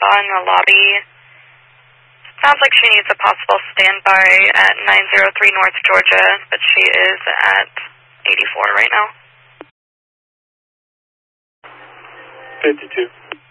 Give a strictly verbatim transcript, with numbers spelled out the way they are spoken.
Papa in the lobby. Sounds like she needs a possible standby at nine oh three North Georgia, but she is at eighty-four right now. fifty-two.